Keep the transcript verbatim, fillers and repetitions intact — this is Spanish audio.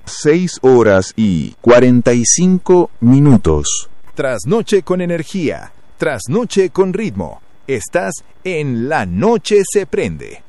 seis horas y cuarenta y cinco minutos. Trasnoche con energía, trasnoche con ritmo. Estás en La Noche se prende.